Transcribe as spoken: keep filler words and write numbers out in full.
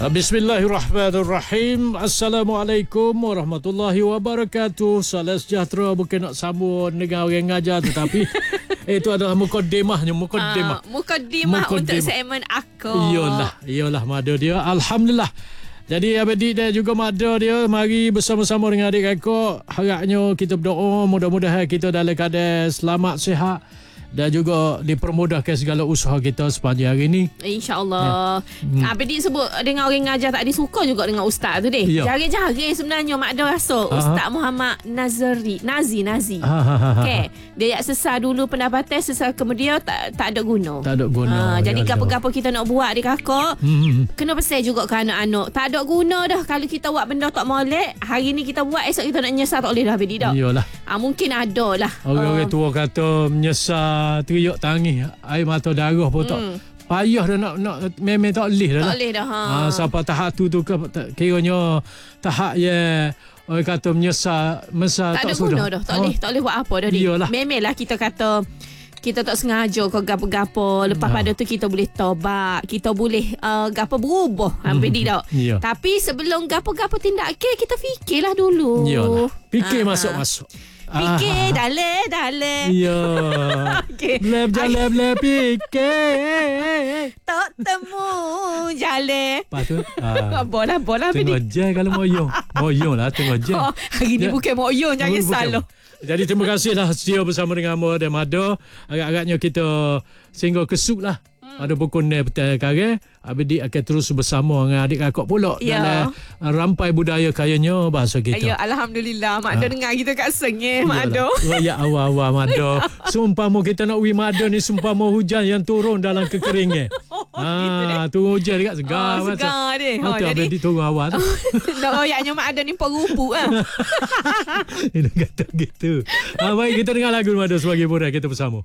Bismillahirrahmanirrahim. Assalamualaikum warahmatullahi wabarakatuh. Salam sejahtera. Bukan nak sambung dengan orang ngajar, tetapi itu adalah mukaddimahnya. Mukaddimah. Uh, mukaddimah untuk segmen aku. Iyalah, iyalah mada dia. Alhamdulillah. Jadi adik dan juga mada dia, mari bersama-sama dengan adik kakak. Harapnya kita berdoa mudah-mudahan kita dalam keadaan selamat, sihat dan juga dipermudahkan segala usaha kita sepanjang hari ini. InsyaAllah. Ya. Hmm. Abedik sebut dengan orang ngajar tak disuka juga dengan ustaz tu deh. Ya. Jari-jari sebenarnya Mak Ada rasa Ustaz Muhammad Nazari, Nazi, Nazi. Okey. Dia yak sesar dulu pendapatan, sesar kemudian tak tak ada guna. Tak ada guna. Ha, jadi gapo-gapo kita nak buat di kakak, hmm. kena pesan juga ke anak-anak. Tak ada guna dah kalau kita buat benda tak molek. Hari ni kita buat, esok kita nak menyesal tak boleh dah Abedik dah. Iyalah. Ha, mungkin ada lah. Orang-orang uh. tua kata menyesal, teriak tangis, air mata darah pun tak hmm. payah dah nak nak memang tak boleh dah. Tak boleh dah. Ha. Ha, sampai tahap tu tu ke, kiranya tahap ya orang kata menyesal, mesal tak, tak ada sudah. Guna dah. Tak boleh, ha. tak boleh buat apa dah. Memanglah kita kata kita tak sengaja ke gapo-gapo. Lepas ha. pada tu kita boleh tobat, kita boleh uh, gapo berubah. Hampir hmm. tak. Ya. Tapi sebelum gapo-gapo tindakan kita fikirlah dulu. Iyalah. Fikir ha. masuk-masuk. Fikir dale dale. Ya. Okay. Blab jale blab fikir. Tak temu jale. Lepas tu ah. bola bola tengok je kalau moyong. Moyong lah tengok je. Oh, hari ni ya. bukan moyong, jangan salah. Jadi terima kasihlah setia bersama dengan Mo dan Mada. Agak-agaknya kita singgah kesuk lah. Ada pukul ni petang kare, Abedik akan terus bersama dengan adik kakak pula ya. dalam rampai budaya kayanya bahasa kita. Ya, alhamdulillah Mak Ada ha. dengar kita kat sengih Mak Ada. Ya awal-awal Mak Ada. Sumpah mau kita nak wi Mak Ada ni, sumpah mau hujan yang turun dalam kekeringan. Oh, ah, gitu turun hujan dekat segar. Oh, segar deh. Oh, jadi Abedik turun awal tu. Nak royaknya Mak Ada ni perupuk ah. Ini kata gitu. Ah, baik kita dengar lagu Mak Ada sebagai hiburan kita bersama.